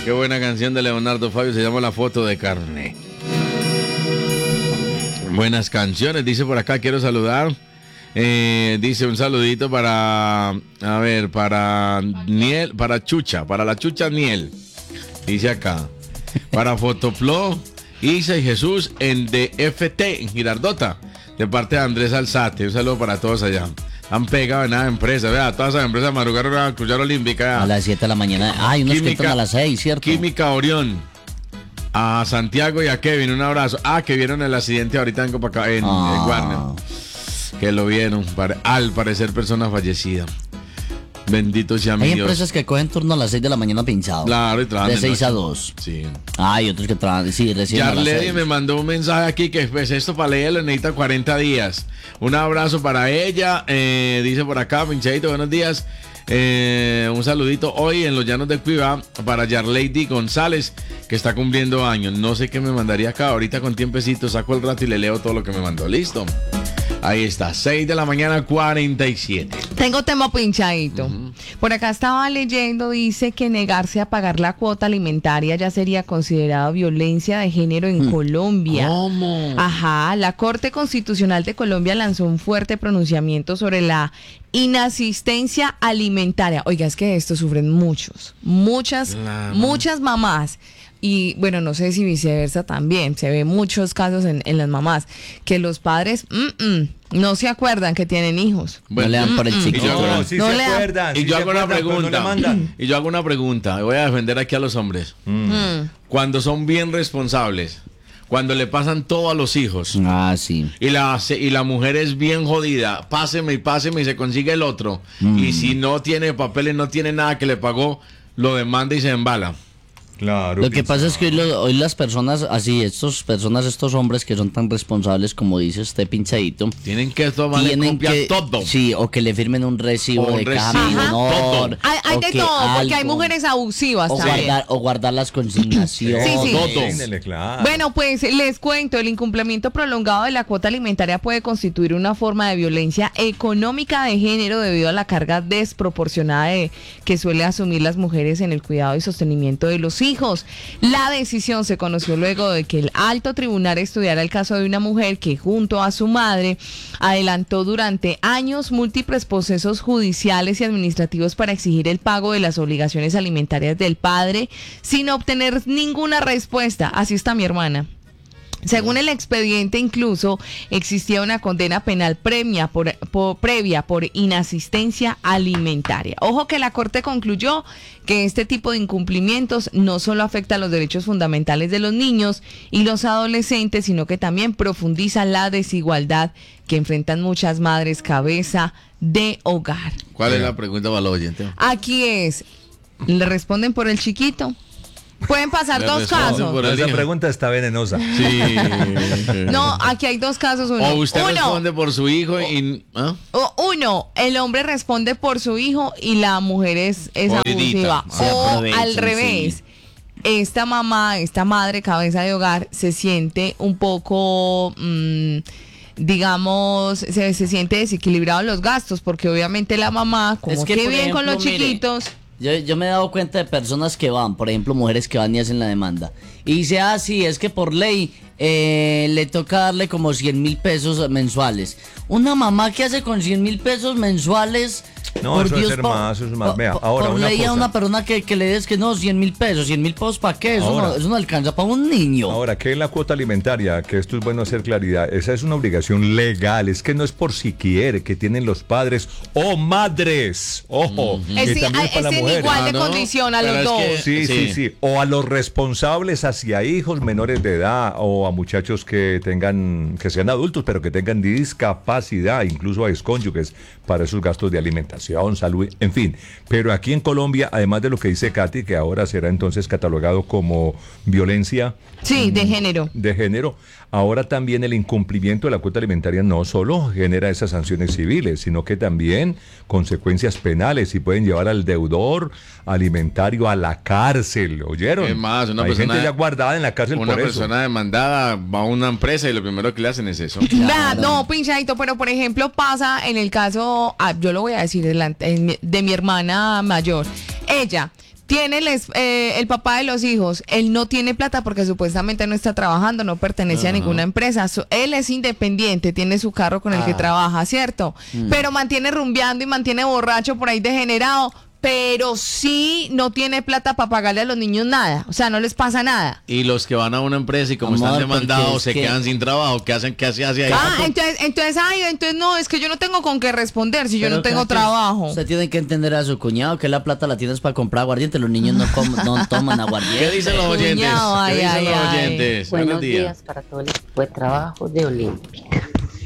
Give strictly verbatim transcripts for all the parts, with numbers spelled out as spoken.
Qué buena canción de Leonardo Fabio, se llama La Foto de Carne. Buenas canciones, dice por acá, quiero saludar. Eh, dice un saludito para, a ver, para Niel, para Chucha, para la Chucha Niel. Dice acá, para Fotoplo, Isa y Jesús en D F T, en Girardota, de parte de Andrés Alzate. Un saludo para todos allá. Han pegado en nada empresa, vea, todas las empresas madrugaron a escuchar Olímpica. Vea. A las siete de la mañana. Hay unos Química, que entran a las seis, ¿cierto? Química Orión. A Santiago y a Kevin, un abrazo. Ah, que vieron el accidente ahorita en Copacabana, en, ah. en Warner. Que lo vieron, al parecer persona fallecida. Bendito sea mi Hay Dios. empresas que cogen turno a las seis de la mañana pinchado. Claro, y trabajan de seis a dos. Sí. Hay otros que trabajan, sí, recién a las Yarledi me mandó un mensaje aquí que pues esto para leerlo necesita cuarenta días. Un abrazo para ella. Eh, dice por acá, pinchadito, buenos días. Eh, un saludito hoy en los llanos de Cuiva para Yarledi González, que está cumpliendo años. No sé qué me mandaría acá. Ahorita con tiempecito saco el rato y le leo todo lo que me mandó. Listo. Ahí está, seis de la mañana, cuarenta y siete. Tengo tema pinchadito. Uh-huh. Por acá estaba leyendo, dice que negarse a pagar la cuota alimentaria ya sería considerado violencia de género en hmm. Colombia. ¿Cómo? Ajá, la Corte Constitucional de Colombia lanzó un fuerte pronunciamiento sobre la inasistencia alimentaria. Oiga, es que esto sufren muchos, muchas, claro. muchas mamás. Y bueno, no sé si viceversa también, se ve muchos casos en, en las mamás, que los padres mm, mm, no se acuerdan que tienen hijos. Bueno, no le dan por el chico. No, no, sí no se le acuerdan. Y sí yo hago una pregunta. No y yo hago una pregunta. Voy a defender aquí a los hombres. Mm. Mm. Cuando son bien responsables, cuando le pasan todo a los hijos. Ah, sí. Y la, y la mujer es bien jodida. Páseme y páseme y se consigue el otro. Mm. Y si no tiene papeles, no tiene nada que le pagó, lo demanda y se embala. Claro. Lo que pasa es que hoy, lo, hoy las personas, así, estos personas, estos hombres que son tan responsables como dice usted, pinchadito, tienen que tomar tienen que todo. Sí, o que le firmen un recibo o de recibo, caja menor. Hay, hay de todo, algo, porque hay mujeres abusivas o también. Guardar, o guardar las consignaciones. Sí, sí. Todo. Díndele, claro. Bueno, pues les cuento, el incumplimiento prolongado de la cuota alimentaria puede constituir una forma de violencia económica de género debido a la carga desproporcionada de, que suele asumir las mujeres en el cuidado y sostenimiento de los hijos. La decisión se conoció luego de que el alto tribunal estudiara el caso de una mujer que junto a su madre adelantó durante años múltiples procesos judiciales y administrativos para exigir el pago de las obligaciones alimentarias del padre sin obtener ninguna respuesta. Así está mi hermana. Según el expediente, incluso existía una condena penal previa por, por, previa por inasistencia alimentaria. Ojo que la Corte concluyó que este tipo de incumplimientos no solo afecta a los derechos fundamentales de los niños y los adolescentes, sino que también profundiza la desigualdad que enfrentan muchas madres cabeza de hogar. ¿Cuál es la pregunta para los oyentes? Aquí es, ¿le responden por el chiquito? Pueden pasar Le dos casos. Esa pregunta está venenosa. Sí. No, aquí hay dos casos. Uno. O usted uno, responde por su hijo y... ¿ah? o uno, el hombre responde por su hijo y la mujer es, es abusiva. Se o al revés. Sí. Esta mamá, esta madre cabeza de hogar se siente un poco... Mmm, digamos, se, se siente desequilibrado en los gastos, porque obviamente la mamá, como es que, que bien ejemplo, con los mire, chiquitos... Yo, yo me he dado cuenta de personas que van, por ejemplo, mujeres que van y hacen la demanda. Y dice, ah, sí, es que por ley eh, le toca darle como cien mil pesos mensuales. Una mamá que hace con cien mil pesos mensuales... No, por eso Dios, es ser por, más, eso es más. Por, Vea, ahora por una ley cosa. a una persona que, que le des que no, cien mil pesos, cien mil pesos, ¿para qué? Eso, Ahora, no, eso no alcanza para un niño. Ahora, ¿qué es la cuota alimentaria? Que esto es bueno hacer claridad. Esa es una obligación legal, es que no es por si quiere, que tienen los padres o madres. Ojo. Uh-huh. Es, es en igual de ah, ¿no? condición a Pero los dos. Que, sí, sí, sí, sí. O a los responsables hacia hijos menores de edad o a muchachos que tengan, que sean adultos, pero que tengan discapacidad, incluso a excónyuges, para esos gastos de alimentación, salud, en fin. Pero aquí en Colombia, además de lo que dice Katy, que ahora será entonces catalogado como violencia... Sí, de género. De género. Ahora también el incumplimiento de la cuota alimentaria no solo genera esas sanciones civiles, sino que también consecuencias penales y pueden llevar al deudor alimentario a la cárcel. ¿Oyeron? Es más, una Hay persona, gente ya guardada en la cárcel por eso. Una persona demandada va a una empresa y lo primero que le hacen es eso. Claro. No, pinchadito, pero por ejemplo pasa en el caso, ah, yo lo voy a decir delante, de mi hermana mayor. Ella tiene el, es- eh, el papá de los hijos, él no tiene plata porque supuestamente no está trabajando, no pertenece a ninguna empresa. So- él es independiente, tiene su carro con el que Ah. trabaja, ¿cierto? Pero mantiene rumbeando y mantiene borracho por ahí degenerado, pero sí no tiene plata para pagarle a los niños nada. O sea, no les pasa nada. Y los que van a una empresa y como Amor, están demandados porque es se que- quedan sin trabajo, ¿qué hacen? ¿Qué se hace ahí? Ah, entonces, entonces, ay, entonces no, es que yo no tengo con qué responder si yo Pero no tengo cada quien- trabajo. Usted tiene que entender a su cuñado que la plata la tienes para comprar aguardiente. Los niños no, com- no toman aguardiente. ¿Qué dicen los oyentes? Cuñado, ay, ¿Qué dicen ay, los ay. oyentes? Buenos días para todo el equipo de trabajo de Olímpica.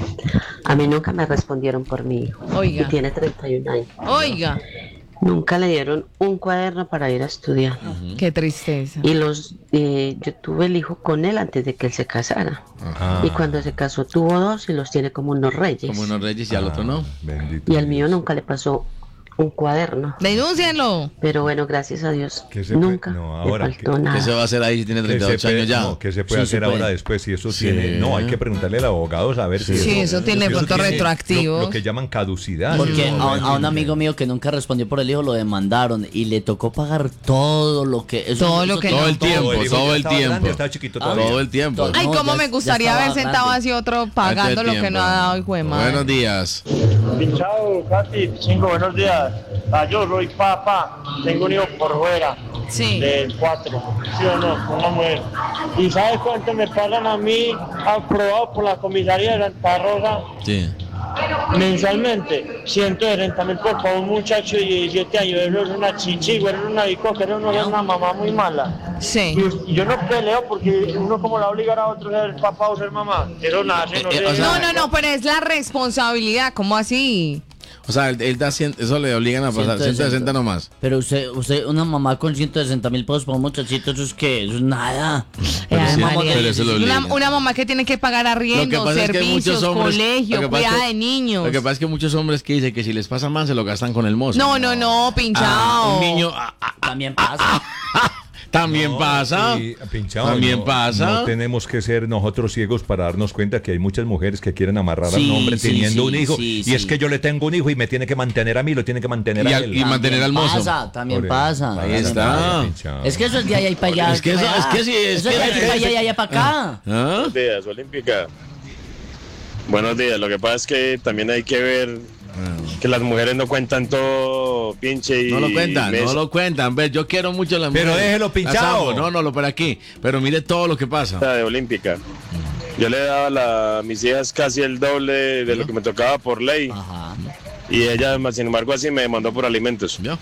A mí nunca me respondieron por mi hijo. Oiga. Y tiene treinta y un años. Oiga, Nunca le dieron un cuaderno para ir a estudiar. qué tristeza. Y los, eh, yo tuve el hijo con él antes de que él se casara. Ah, Y cuando se casó tuvo dos y los tiene como unos reyes. Como unos reyes y al otro no. bendito. Y al mío nunca le pasó un cuaderno. Denúncienlo. Pero bueno, gracias a Dios, ¿Qué se puede- nunca no, le ahora, faltó ¿qué- nada. ¿Qué se va a hacer ahí si tiene ¿Qué treinta y se ocho puede- años ya? no, ¿qué se puede Sí, se hacer ahora puede. después? Si eso Sí. tiene. No, hay que preguntarle al abogado a ver si. Sí, eso tiene si pronto tiene retroactivos. Lo, lo que llaman caducidad. Porque Sí, no, a, no, a un no, amigo mío que nunca respondió por el hijo lo demandaron y le tocó pagar todo lo que... eso- Todo lo eso que Todo no. el tiempo, el hijo todo ya el estaba tiempo. grande, estaba chiquito todavía. Todo el tiempo. Todo- Ay, No, cómo ya- me ya gustaría estaba haber sentado grande. así otro pagando lo que tiempo. no ha dado, hijo de madre. Buenos días. Chao, Katy, chingo, buenos días. Ah, yo soy papá, tengo un hijo por fuera, Sí. de cuatro, ¿sí o no? Una mujer. ¿Y sabes cuánto me pagan a mí, aprobado por la comisaría de Santa Rosa, Sí. mensualmente? ciento sesenta mil por para un muchacho de diecisiete años, eso es una chichigua, eso es una bicoca, eso no es una mamá muy mala. Sí. Y, y yo no peleo porque uno como la obligará a otro a ser papá o ser mamá, eso nace, no Eh, eh, sé. o sea- No, no, no, pero es la responsabilidad, ¿cómo así? O sea, él, él da cien, eso le obligan a pasar ciento sesenta nomás. Pero usted, usted, una mamá con ciento sesenta mil pesos para un muchachito, eso es que eso es nada. Pero Ay, sí, María, pero eso lo una, obligan. una mamá que tiene que pagar Lo que arriendo, pasa es que hay servicios, muchos hombres- lo colegio, que pasa es cuidado que- de niños. Lo que pasa es que muchos hombres que dicen que si les pasa mal se lo gastan con el mozo. No, no, no, Ah, pinchado. un niño ah, ah, También pasa. también No, pasa. sí, pinchado, También no- pasa. No tenemos que ser nosotros ciegos para darnos cuenta que hay muchas mujeres que quieren amarrar a Sí, un hombre sí, teniendo sí, un hijo. sí, y sí. es que yo le tengo un hijo y me tiene que mantener a mí, lo tiene que mantener Y a al- él. y mantener al mozo. Pasa, también Por- pasa. Ahí también está. pasa. Pinchado. Es que eso es de allá y para allá. Es que eso- es que sí, es Eso que- es de aquí para allá y allá para acá. ¿Ah? Buenos días, Olímpica. Buenos días. Lo que pasa es que también hay que ver que las mujeres no cuentan todo pinche y No lo cuentan, mes- no lo cuentan. Ve, yo quiero mucho a las Pero mujeres. déjelo Las pinchado. amo. No, no, lo por aquí. Pero mire todo lo que pasa. de Olímpica. Yo le daba a, la- a mis hijas casi el doble de lo que me tocaba por ley Ajá. y ella, sin embargo, así me demandó por alimentos. ¿Vio?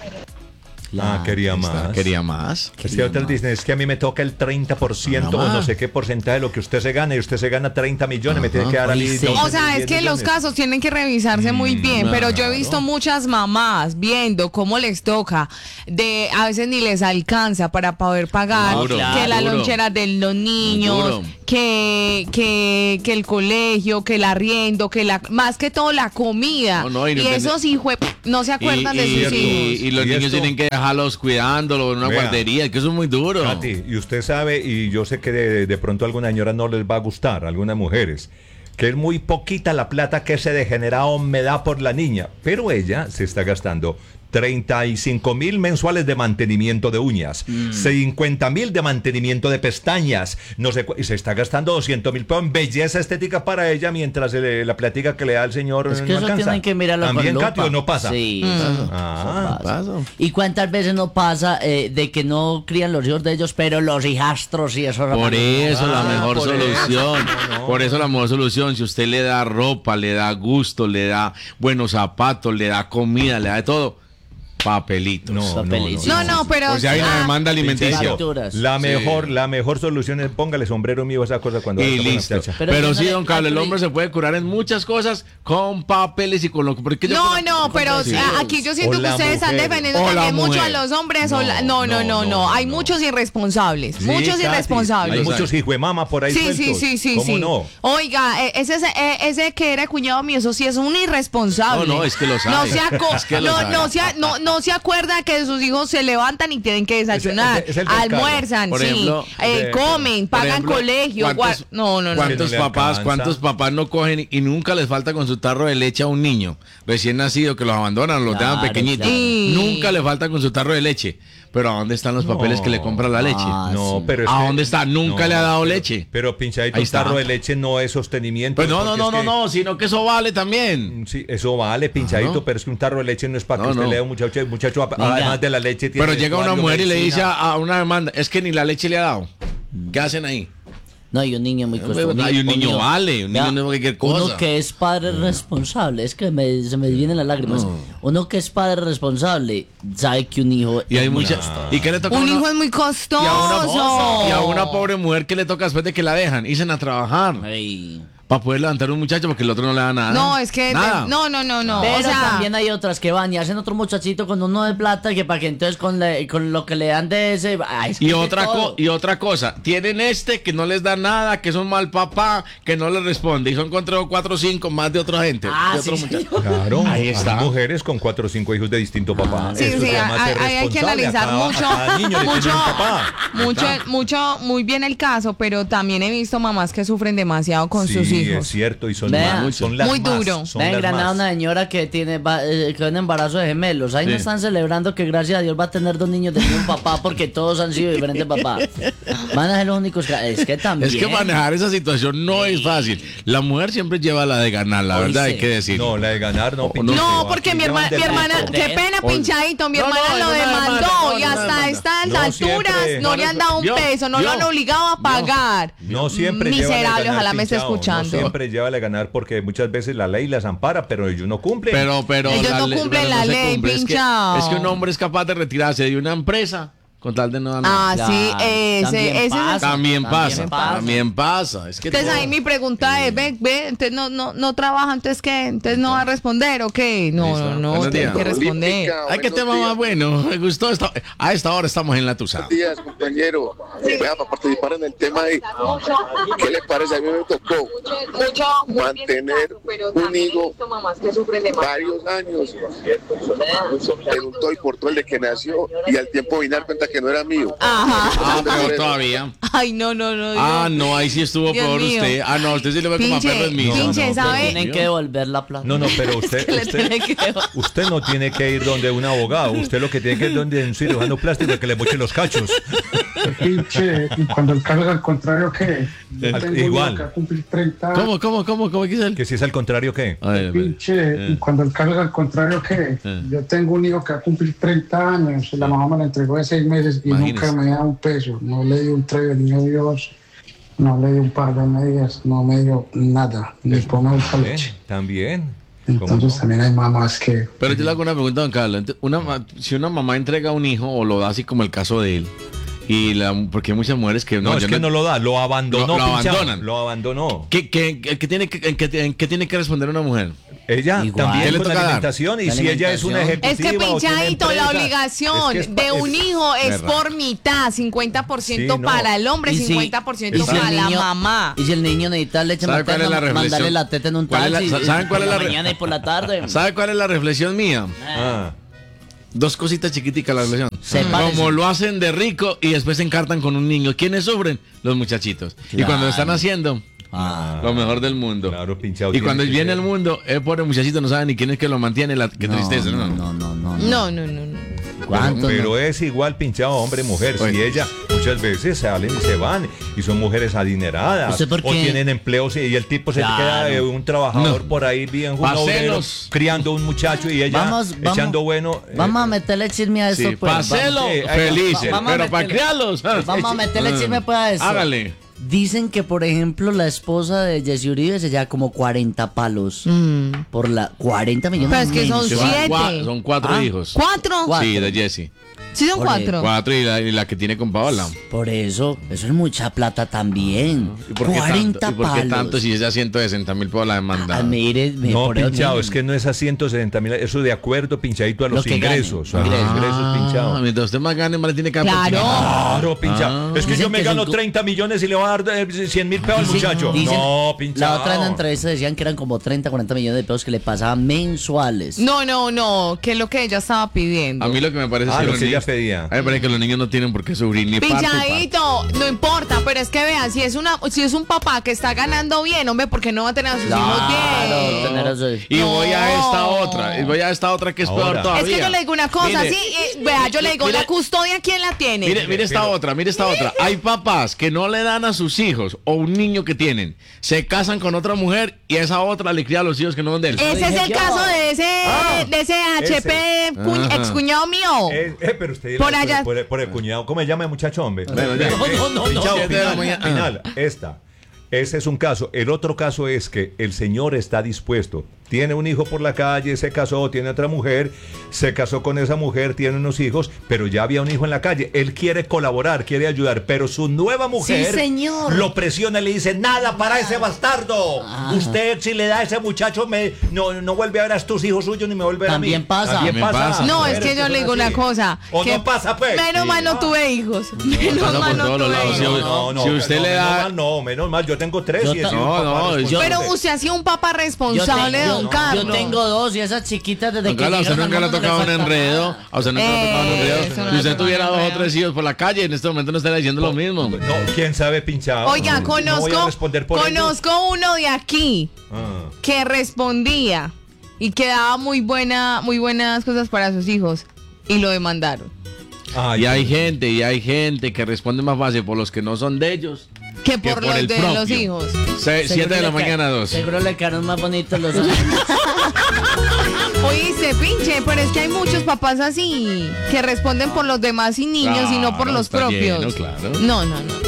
Ah, quería Ahí está, más. Quería más. Es que otras dicen, es que a mí me toca el treinta por ciento o Mamá. no sé qué porcentaje de lo que usted se gana y usted se gana treinta millones, me tiene que dar a mí Oye, sí. doce O sea, mil, es diez que los millones. casos tienen que revisarse muy bien, pero yo he visto muchas mamás viendo cómo les toca, de a veces ni les alcanza para poder pagar, Duro, que la duro. lonchera de los niños, Duro. que, que, que el colegio, que el arriendo, que la, más que todo la comida. No, no, y y no entiende- esos hijos no se acuerdan de y, sus y- hijos. y los Y niños esto- tienen que dejarlos cuidándolo en una Vea. guardería, que eso es muy duro. Katy, y usted sabe, y yo sé que de, de pronto a algunas señoras no les va a gustar, a algunas mujeres, que es muy poquita la plata que ese degenerado me da por la niña, pero ella se está gastando treinta y cinco mil mensuales de mantenimiento de uñas, cincuenta mil de mantenimiento de pestañas, no sé, cu- y se está gastando doscientos mil pesos en belleza estética para ella mientras le- la plática que le da el señor Es que no eso alcanza. tienen que mirarlo ¿También, con lupa. Katy, o no pasa? Sí, Mm. eso- Ah, eso pasa. pasa. ¿Y cuántas veces no pasa eh, de que no crían los hijos de ellos, pero los hijastros y eso? Por eso la Ah, mejor por eso. solución. No, no. Por eso la mejor solución. Si usted le da ropa, le da gusto, le da buenos zapatos, le da comida, le da de todo, papelitos. No, no, Papelitos. No, no, pero... O sea, hay una ah, demanda alimenticia. Facturas. La Sí. mejor, la mejor solución es póngale sombrero mío a esa cosa cuando Y vaya con la listo. muchacha. Pero, Pero sí, dígale, don Carlos, el Apple- hombre se puede curar en muchas cosas con papeles y con lo que... porque yo No, con- no, con- pero sí. a- aquí yo siento O que la ustedes están mujer. defendiendo O la también mucho a mujer. los hombres. o la- No, no, no, no, no, no, no, Hay no. muchos irresponsables, Sí, muchos Katy, irresponsables. Hay Los muchos hay. hijuemama por ahí Sí, sí, sueltos. sí, sí, ¿Cómo sí. no? Oiga, eh, ese, eh, ese que era cuñado mío, eso sí es un irresponsable. No, no, es que lo sabe. No se, aco- Es que lo no, sabe. no, se, a- no, no se acuerda que sus hijos se levantan y tienen que desayunar, Ese- ese es el del carro. almuerzan, Por sí, ejemplo, eh, de- comen, Por pagan ejemplo, colegio. ¿cuántos- guar- No, no, no. ¿Cuántos Que no le papás, alcanza. cuántos papás no cogen y nunca les falta con su tarro de leche a un niño recién nacido que los abandonan, los dejan Claro, pequeñitos? claro. Nunca le falta con su tarro de leche. pero ¿a dónde están los papeles No. que le compra la leche? Ah, No, sí. pero es ¿A que- dónde está? Nunca no, le ha dado pero- leche. Pero pinchadito, Ahí un está. tarro de leche no es sostenimiento. Pues no, no, porque no, es no, que- no, sino que eso vale también. Sí, eso vale, pinchadito, Ah, ¿no? pero es que un tarro de leche no es para que No, usted no. le dé a un muchacho, el muchacho Venga. además de la leche tiene Pero llega una vestuario, mujer y le dice medicina. a, a una demanda, es que ni la leche le ha dado. ¿Qué hacen ahí? No, y un niño muy No, costoso. hay un niño vale, un niño Vea, no es cualquier cosa. Uno que es padre responsable, es que me- se me vienen las lágrimas. No. Uno que es padre responsable sabe que un hijo. Y hay es muy mucha. costoso. ¿Y qué le toca a Un una- hijo es muy y a, una, costoso. y a una pobre mujer que le toca después de que la dejan, irse a trabajar Ay. para poder levantar un muchacho porque el otro no le da nada. No, es que. Nada. No, no, no, no. Pero O sea, también hay otras que van y hacen otro muchachito con uno de plata que para que entonces con, la- con lo que le dan de ese. Ay, es que Y de otra, todo. co- y otra cosa, tienen este que no les da nada, que es un mal papá, que no les responde. Y son contra cuatro o cinco más de otra gente. Ah, de otro sí, muchacho. señor. Claro, Ahí hay está. mujeres con cuatro o cinco hijos de distinto papá. Sí, Eso sí, se llama hay, ser hay- hay que responsable. A analizar cada- mucho, a cada niño le tiene mucho, un papá. mucho, ¿Está? mucho, muy bien el caso, pero también he visto mamás que sufren demasiado con Sí, sus es hijos. cierto, y son, Vea. más, son las Muy más, duro. son Ven, en las Granada más. una señora que tiene va- eh, que un embarazo de gemelos. Ahí no Sí. están celebrando que gracias a Dios va a tener dos niños de un papá porque todos han sido diferentes papás. Van a ser los únicos que... Es que también... Es que manejar esa situación no es fácil. La mujer siempre lleva la de ganar, la Hoy verdad, sí. hay que decir. No, la de ganar no. Oh, pinche, No, aquí porque mi, llevan herma- de mi hermana, resto. qué pena, Oye. pinchadito, mi No, hermana no, lo no, demandó no, no, y no, hasta no, no. estas No, alturas siempre. no le han dado un Yo, peso, no yo, lo han obligado a yo. pagar. No siempre lleva Miserable, la de ganar, ojalá me esté pinchado. escuchando. No siempre lleva la de ganar porque muchas veces la ley las ampara, pero ellos no cumplen. Pero, pero. Ellos no le- cumplen pero la se ley, cumple. Es que, pinchao. es que un hombre es capaz de retirarse de una empresa con tal de no dar nada. Ah, Claro, sí, ese, también ese es el- pasa. También pasa, También pasa. también pasa. Es que Entonces todo- ahí mi pregunta es, ve, ve, entonces no, no, no trabaja, entonces qué, entonces no va a responder, ¿o qué? No, Listo. no, no, Buenos tiene días. que responder. Ay, qué tema más bueno. Me gustó. Esta- a esta hora estamos en la Tusa. Buenos días, compañero. Vea, para participar en el tema ahí, ¿qué le parece? A mí me tocó mantener un hijo varios años. Preguntó y por todo el de que nació y al tiempo vine a dar cuenta que no era mío. Ajá. Ah, peor todavía. Ay, no, no, no. Ah, Dios. no, ahí sí estuvo Dios peor mío. usted. Ah, no, usted sí le ve como a Pinche, perro en mí. pinche, no, ¿sabe? Tienen que devolver la plata. No, no, pero usted, Que le usted, tiene que devolver. usted no tiene que ir donde un abogado. Usted lo que tiene que ir donde un cirujano plástico que le moche los cachos. Pinche, y cuando el cargo es al contrario, ¿qué? Yo Al- tengo igual. uno que va a cumplir treinta años. ¿Cómo, cómo, cómo, cómo es el? Que si es al contrario, ¿qué? A ver, a ver. Pinche, y cuando el cargo es al contrario, ¿qué? Yo tengo un hijo que va a cumplir treinta años, y la mamá me lo entregó de seis meses y Imagínese. nunca me da un peso. No le di un trailer, ni me dio dos, no le di un par de medias, no me dio nada, ni por una bolsa de ¿Eh? leche. También. ¿Cómo Entonces no? también hay mamás que... Pero yo le hago una pregunta, don Carlos. Ent- Una, ma- si una mamá entrega a un hijo o lo da así como el caso de él, y la, porque hay muchas mujeres que No, es yo que no lo da, lo abandonó. Lo- lo pinchado. abandonan. Lo abandonó. ¿Qué, qué, qué tiene que, en, qué, en qué tiene que responder una mujer? Ella Igual. ¿Qué también le con toca dar? alimentación y La si ella es una alimentación. ejecutiva Es que o tiene pinchadito, la empresa, obligación es que es pa- de un es- hijo es Verdad. por mitad, cincuenta por ciento Sí, no. para el hombre, Y si- cincuenta por ciento y si el para la niño- mamá. Y si el niño necesita leche ¿Sabe cuál es materna, la reflexión? mandarle la teta en un ¿Cuál es la- taxi. ¿saben cuál por es la la re- mañana y por la tarde? ¿Sabe cuál es la reflexión mía? Ah, Dos cositas chiquiticas la reflexión. Sepárense. Como lo hacen de rico y después se encartan con un niño. ¿Quiénes sufren? Los muchachitos. Y Claro. cuando están haciendo, Ah. lo mejor del mundo. Claro, pinchado. Y tiene cuando que viene ser. el mundo, el pobre muchachito no sabe ni quién es que lo mantiene. La, qué No, tristeza, no, ¿no? no, no, no. No, no, no, no. Pero, ¿Cuántos pero no? es igual pinchado hombre mujer. Bueno. Si ella muchas veces salen y se van y son mujeres adineradas ¿Usted por o qué? tienen empleos y el tipo se Claro. queda de un trabajador No. por ahí bien Pa' obrero, celos. criando un muchacho y ella Vamos, vamos, echando bueno. eh, Vamos a meterle chisme a esto, Sí, pues. paselo, vamos. Sí, felices. vamos a pero para meterle- criarlos. Vamos a meterle chisme pues a eso. Hágale. Dicen que, por ejemplo, la esposa de Jesse Uribe se lleva como cuarenta palos. Por la cuarenta millones. Pero es que son mensuales. Son, siete. cua- son cuatro Ah. hijos. ¿Cuatro? Cuatro. Sí, de Jesse. Sí, son Por cuatro. Cuatro y la, y la que tiene con Paola. Por eso, eso es mucha plata también. ¿Y por qué cuarenta tanto? ¿Y por qué palos. tanto si es a ciento sesenta mil por la demanda? Ah, mire, me- No, por eso pinchado, mismo. es que no es a ciento sesenta mil, eso de acuerdo, pinchadito a Lo los que gane. ingresos. A los Ingresos. ingresos, pinchado. Ah, mientras usted más gane, más le tiene que dar por Claro. chingada. Claro, pinchado. Ah. Es que Dicen yo me que gano son- treinta millones y le voy a dar eh, cien mil pesos al Dicen- muchacho. dicen- no, pinchado. La otra en la entrevista decían que eran como treinta, cuarenta millones de pesos que le pasaban mensuales. No, no, no, que es lo que ella estaba pidiendo. A mí lo que me parece Ah, lo que ella ironista despedida. A mí me parece que los niños no tienen por qué sufrir ni parte y parte. Pilladito, no importa, pero es que vean, si es una, si es un papá que está ganando bien, hombre, ¿por qué no va a tener a sus hijos bien? tener a sus- Y voy a No. esta otra, y voy a esta otra que es Ahora. peor todavía. Es que yo le digo una cosa, Mire, sí, eh, vea, yo le digo, mire- la custodia, ¿quién la tiene? Mire, mire esta Pero- otra, mire esta otra. Hay papás que no le dan a sus hijos o un niño que tienen, se casan con otra mujer y a esa otra le cría a los hijos que no son de él. Ese es dije el yo. caso de ese, Ah, de ese H P cu- Ajá. excuñado mío. Eh, eh, pero usted Por por, allá. por, por el cuñado, ¿cómo se llama el muchacho, hombre? Bueno, ya. Eh, No, no, no, Pinchao, siete de la final, mañana. final, esta. Ese es un caso. El otro caso es que el señor está dispuesto. Tiene un hijo por la calle, se casó, tiene otra mujer, se casó con esa mujer, tiene unos hijos, pero ya había un hijo en la calle. Él quiere colaborar, quiere ayudar, pero su nueva mujer Sí, señor. lo presiona y le dice, nada para ese bastardo. Usted si le da a ese muchacho, me, no, no vuelve a ver a tus hijos suyos ni me vuelve a ver a mí. También pasa. También pasa. No, es Mujeres que yo son le digo así. una cosa. O que no pasa, pues. Menos Sí. mal no tuve hijos. Menos pasa mal por no todos los tuve lados, hijos. sí, No, no, Si usted no, le menos da- mal, no, menos mal, yo tengo tres Yo y he ta- sido un No, papá no, responsable. Pero usted ha sido un papá Yo, responsable, tengo- don yo Carlos. tengo dos y esas chiquitas desde Don que Carlos, a usted llegaron nunca al le ha mundo tocado un falta enredo. nada. A usted nunca le ha tocado un Eh, enredo. eso no Si le usted tocó tuviera un dos o enredo. tres hijos por la calle, en este momento no estaría diciendo lo mismo, hombre. No, quién sabe pinchado. Oiga, No voy a conozco, responder por ello. conozco uno de aquí Ah. que respondía y que daba muy buena, muy buenas cosas para sus hijos y lo demandaron. Ay, Y hay gente, y hay gente que responde más fácil por los que no son de ellos Que que por, por los el de propio. los hijos. Se- Seguro Siete de le la ca- mañana, dos. Seguro le quedaron más bonitos los ojos. Oíste, pinche, pero es que hay muchos papás así que responden por los demás y niños y no por Claro, los está propios. lleno, claro. No, no, no.